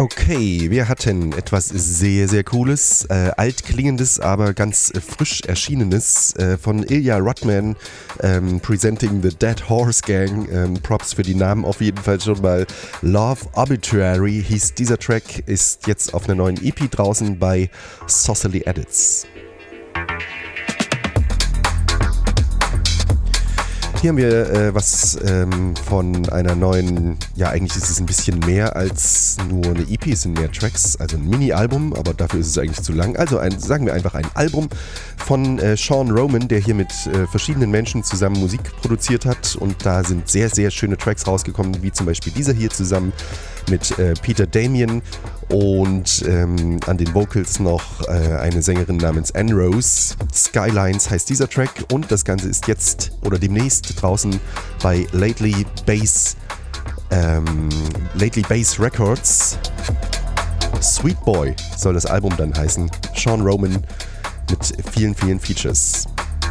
Okay, wir hatten etwas sehr, sehr Cooles, altklingendes, aber ganz frisch erschienenes von Ilya Rodman, presenting the Dead Horse Gang. Props für die Namen auf jeden Fall schon mal. Love Arbitrary hieß dieser Track, ist jetzt auf einer neuen EP draußen bei Saucily Edits. Hier haben wir was von einer neuen, ja eigentlich ist es ein bisschen mehr als nur eine EP, es sind mehr Tracks, also ein Mini-Album, aber dafür ist es eigentlich zu lang. Also sagen wir einfach ein Album von Sean Roman, der hier mit verschiedenen Menschen zusammen Musik produziert hat und da sind sehr, sehr schöne Tracks rausgekommen, wie zum Beispiel dieser hier zusammen mit Peter Damien und an den Vocals noch eine Sängerin namens Anne Rose. Skylines heißt dieser Track und das Ganze ist jetzt oder demnächst draußen bei Lately Bass Records. Sweet Boy soll das Album dann heißen. Sean Roman mit vielen, vielen Features.